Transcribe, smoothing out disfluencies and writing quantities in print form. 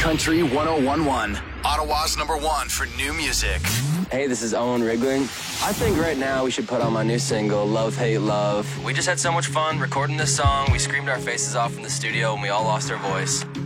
Country 1011, Ottawa's #1 for new music. Hey, this is Owen Riegling. I think right now we should put on my new single, Love, Hate, Love. We just had so much fun recording this song. We screamed our faces off in the studio and we all lost our voice.